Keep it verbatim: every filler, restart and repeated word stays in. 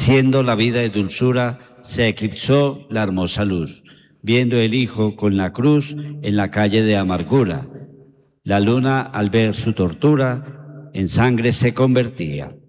Haciendo la vida de dulzura, se eclipsó la hermosa luz, viendo el Hijo con la cruz en la calle de amargura. La luna, al ver su tortura, en sangre se convertía.